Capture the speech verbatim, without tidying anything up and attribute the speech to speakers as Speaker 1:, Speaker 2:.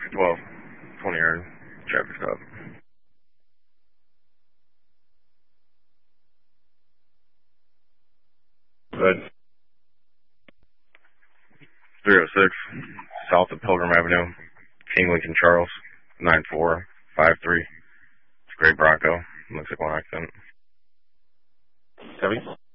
Speaker 1: twelve, twenty yard traffic stop. Good. three oh six, south of Pilgrim Avenue, King Lincoln Charles, nine four five three. It's a gray Bronco. Looks like one accident.
Speaker 2: Copy.